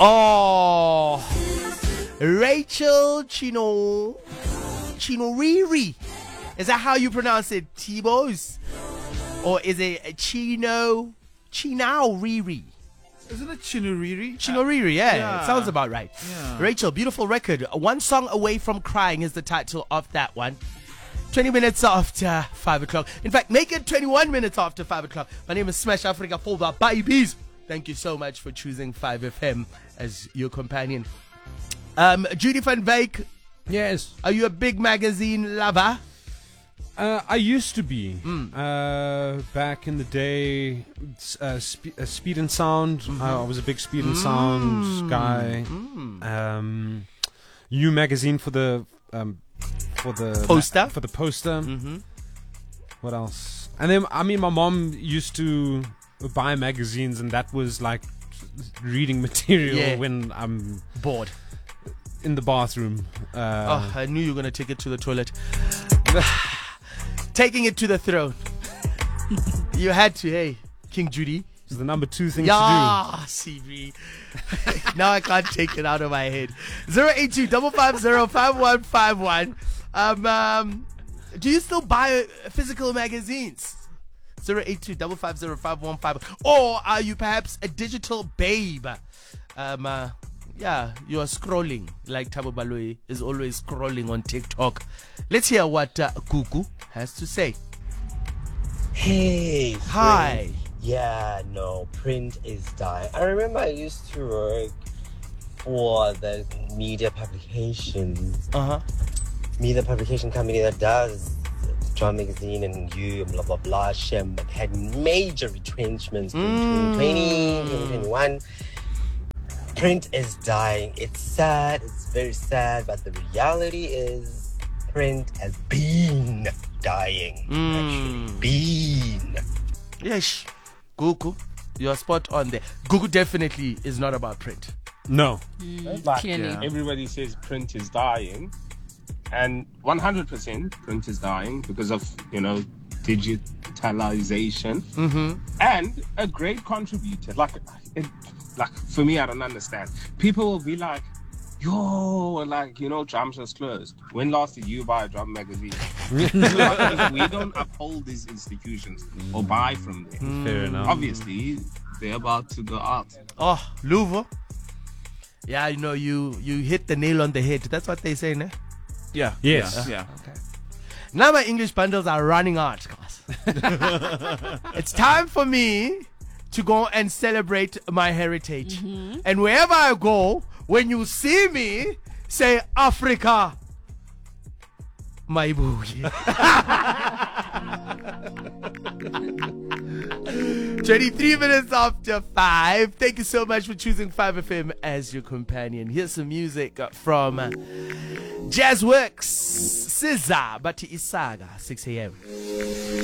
Oh, Rachel Chino Riri. Is that how you pronounce it, T-Bows? Or is it Chino Riri? Isn't it Chinuriri? Chino Riri, yeah. It sounds about right. Yeah. Rachel, beautiful record. One Song Away from Crying is the title of that one. 20 minutes after 5 o'clock. In fact, make it 21 minutes after 5 o'clock. My name is Smash Africa for the babies. Thank you so much for choosing 5FM as your companion. Judy van Wyk, Yes. are you a big magazine lover? I used to be. Back in the day, Speed and Sound. I was a big Speed and Sound guy. U magazine for the Poster? For the poster. What else? And then, I mean, my mom used to buy magazines, and that was like reading material when I'm Bored. in the bathroom. I knew you were going to take it to the toilet. Taking it to the throne. You had to, hey, King Judy. It's the number 2 thing Yeah, CB. Now I can't take it out of my head. 082-550-5151. Do you still buy physical magazines? 082-550-5151. Or are you perhaps a digital babe? Yeah, you are scrolling like Thabo Baloyi is always scrolling on TikTok. Let's hear what Gugu has to say. Hey. Hi. Print. Yeah, no, print is dying. I remember I used to work for the media publication. Media publication company that does Drum Magazine and You and blah blah blah. Shem had major retrenchments in 2020, 2021. Print is dying. It's sad. It's very sad. But the reality is, print has been dying. Actually, been. Yes, Gugu, you're spot on there. Gugu definitely is not about print. No. Like, Clearly. everybody says print is dying, and 100% print is dying because of, digitalization. And a great contributor. Like for me, I don't understand. People will be like, drums is closed. When last did you buy a drum magazine? We don't uphold these institutions or buy from them. Fair enough. Obviously, they're about to go out. Oh, Luvo. Yeah, you hit the nail on the head. That's what they say, ne? Yeah. Yes. Yeah. Now my English bundles are running out, guys. It's time for me to go and celebrate my heritage. And wherever I go, when you see me, say Africa, my boy. 23 minutes after 5. Thank you so much for choosing 5FM as your companion. Here's some music from Jazzworks, Siza, Bati Isaga, 6 a.m.